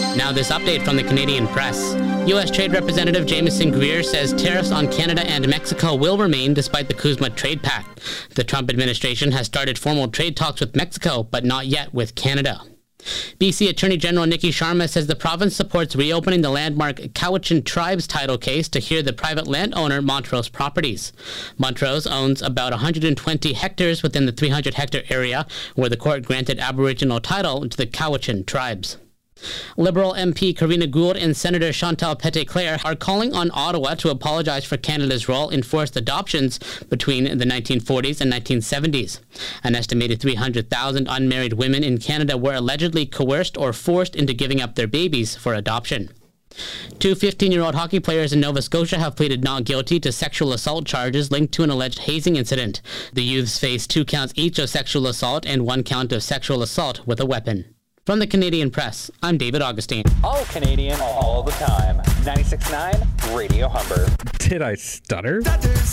Now this update from the Canadian Press. U.S. Trade Representative Jameson Greer says tariffs on Canada and Mexico will remain despite the CUSMA trade pact. The Trump administration has started formal trade talks with Mexico, but not yet with Canada. BC Attorney General Nikki Sharma says the province supports reopening the landmark Cowichan Tribes title case to hear the private landowner Montrose Properties. Montrose owns about 120 hectares within the 300-hectare area where the court granted Aboriginal title to the Cowichan Tribes. Liberal MP Karina Gould and Senator Chantal Petitclerc are calling on Ottawa to apologize for Canada's role in forced adoptions between the 1940s and 1970s. An estimated 300,000 unmarried women in Canada were allegedly coerced or forced into giving up their babies for adoption. Two 15-year-old hockey players in Nova Scotia have pleaded not guilty to sexual assault charges linked to an alleged hazing incident. The youths face 2 counts each of sexual assault and 1 count of sexual assault with a weapon. From the Canadian Press, I'm David Augustine. All Canadian, all the time. 96.9 Radio Humber. Did I stutter?